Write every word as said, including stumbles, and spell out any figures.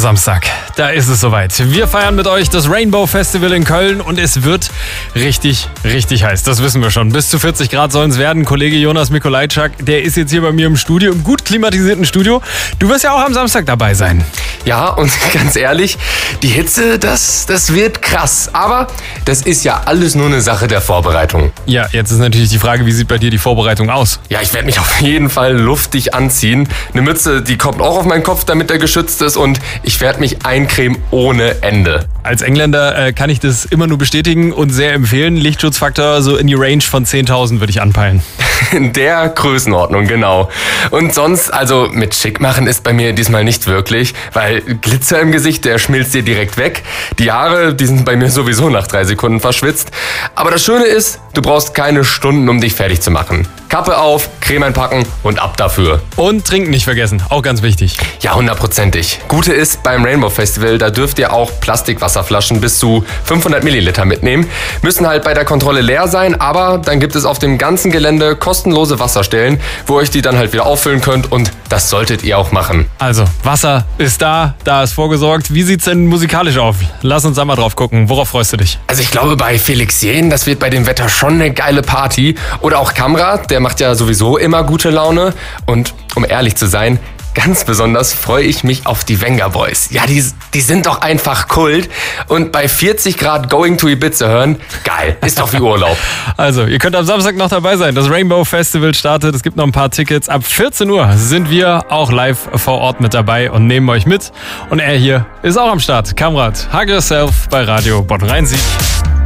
Samstag, da ist es soweit. Wir feiern mit euch das Rainbow Festival in Köln und es wird richtig, richtig heiß. Das wissen wir schon. Bis zu vierzig Grad sollen es werden. Kollege Jonas Mikolajczak, der ist jetzt hier bei mir im Studio, im gut klimatisierten Studio. Du wirst ja auch am Samstag dabei sein. Ja, und ganz ehrlich, die Hitze, das, das wird krass. Aber das ist ja alles nur eine Sache der Vorbereitung. Ja, jetzt ist natürlich die Frage, wie sieht bei dir die Vorbereitung aus? Ja, ich werde mich auf jeden Fall luftig anziehen. Eine Mütze, die kommt auch auf meinen Kopf, damit er geschützt ist. Und ich werde mich eincremen ohne Ende. Als Engländer äh, kann ich das immer nur bestätigen und sehr empfehlen. Lichtschutzfaktor so in die Range von zehntausend würde ich anpeilen. In der Größenordnung, genau. Und sonst, also mit schick machen ist bei mir diesmal nicht wirklich, weil Glitzer im Gesicht, der schmilzt dir direkt weg. Die Haare, die sind bei mir sowieso nach drei Sekunden verschwitzt. Aber das Schöne ist, du brauchst keine Stunden, um dich fertig zu machen. Kappe auf, Creme einpacken und ab dafür. Und trinken nicht vergessen, auch ganz wichtig. Ja, hundertprozentig. Gute ist, beim Rainbow Festival, da dürft ihr auch Plastikwasserflaschen bis zu fünfhundert Milliliter mitnehmen. Müssen halt bei der Kontrolle leer sein, aber dann gibt es auf dem ganzen Gelände kostenlose Wasserstellen, wo ihr euch die dann halt wieder auffüllen könnt und das solltet ihr auch machen. Also, Wasser ist da, da ist vorgesorgt. Wie sieht's denn musikalisch auf? Lass uns da mal drauf gucken. Worauf freust du dich? Also ich glaube, bei Felix Jähn, das wird bei dem Wetter schon eine geile Party. Oder auch Kamrat, der macht ja sowieso immer gute Laune. Und um ehrlich zu sein, ganz besonders freue ich mich auf die Venga Boys. Ja, die, die sind doch einfach Kult. Und bei vierzig Grad Going to Ibiza hören, geil, ist doch wie Urlaub. Also, ihr könnt am Samstag noch dabei sein. Das Rainbow Festival startet. Es gibt noch ein paar Tickets. Ab vierzehn Uhr sind wir auch live vor Ort mit dabei und nehmen euch mit. Und er hier ist auch am Start. Kamrat, hug yourself bei Radio Bonn-Rhein-Sieg.